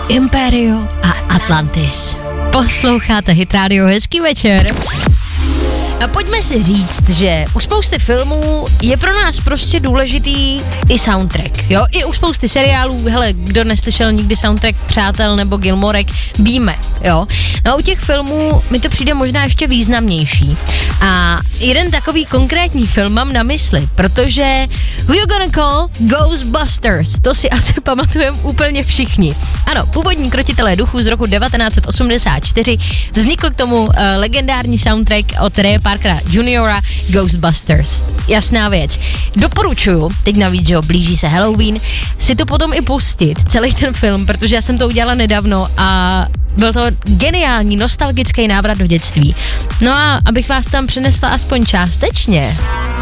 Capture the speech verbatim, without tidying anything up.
Imperio a Atlantis. Posloucháte Hit Radio, hezký večer. A pojďme si říct, že u spousty filmů je pro nás prostě důležitý i soundtrack, jo? I u spousty seriálů, hele, kdo neslyšel nikdy soundtrack Přátel nebo Gilmorek, víme, jo? No a u těch filmů mi to přijde možná ještě významnější. A jeden takový konkrétní film mám na mysli, protože Who You Gonna Call? Ghostbusters, to si asi pamatujeme úplně všichni. Ano, původní Krotitelé duchů z roku devatenáct set osmdesát čtyři, vznikl k tomu uh, legendární soundtrack od Ray Parkera juniora Ghostbusters. Jasná věc. Doporučuju, teď navíc, že jo, blíží se Halloween, si to potom i pustit, celý ten film, protože já jsem to udělala nedávno a byl to geniální, nostalgický návrat do dětství. No a abych vás tam přinesla aspoň částečně,